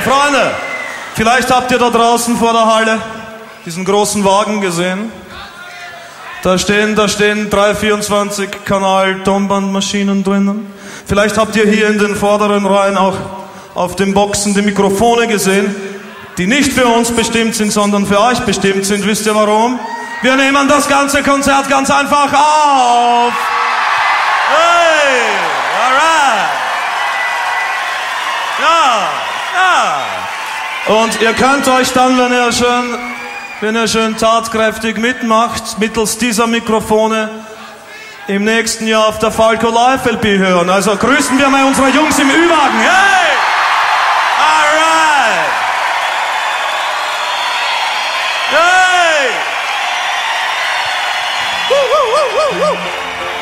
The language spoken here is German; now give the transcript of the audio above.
Freunde, vielleicht habt ihr da draußen vor der Halle diesen großen Wagen gesehen. Da stehen 3 24-Kanal-Tonbandmaschinen drinnen. Vielleicht habt ihr hier in den vorderen Reihen auch auf den Boxen die Mikrofone gesehen, die nicht für uns bestimmt sind, sondern für euch bestimmt sind. Wisst ihr warum? Wir nehmen das ganze Konzert ganz einfach auf. Hey, alright. Ja. Und ihr könnt euch dann, wenn ihr schön tatkräftig mitmacht, mittels dieser Mikrofone im nächsten Jahr auf der Falco Live LP hören. Also grüßen wir mal unsere Jungs im Ü-Wagen. Hey! Alright! Hey! Woo, woo, woo, woo, woo.